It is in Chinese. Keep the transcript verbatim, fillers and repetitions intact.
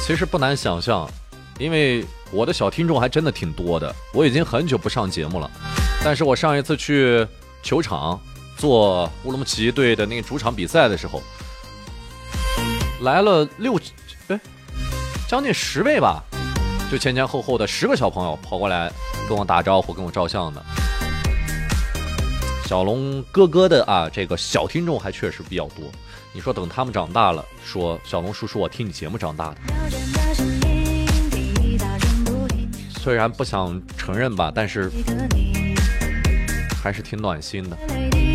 其实不难想象，因为我的小听众还真的挺多的。我已经很久不上节目了，但是我上一次去球场做乌鲁木齐队的那个主场比赛的时候，来了六哎将近十位吧，就前前后后的十个小朋友跑过来跟我打招呼，跟我照相的。小龙哥哥的啊，这个小听众还确实比较多。你说等他们长大了，说小龙叔叔，我听你节目长大的。虽然不想承认吧，但是还是挺暖心的。